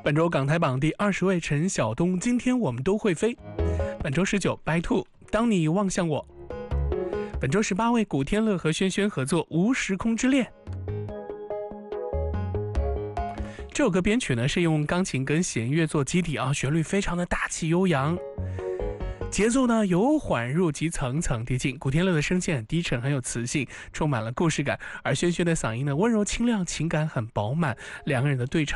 本周港台榜第20位陈晓东，今天我们都会飞。本周19白兔，当你望向我。本周18位古天乐和轩轩合作无时空之恋。这首歌编曲呢是用钢琴跟弦乐做基底啊，旋律非常的大气悠扬，节奏呢由缓入及层层递进。古天乐的声线很低沉，很有磁性，充满了故事感，而轩轩的嗓音呢温柔清亮，情感很饱满，两个人的对唱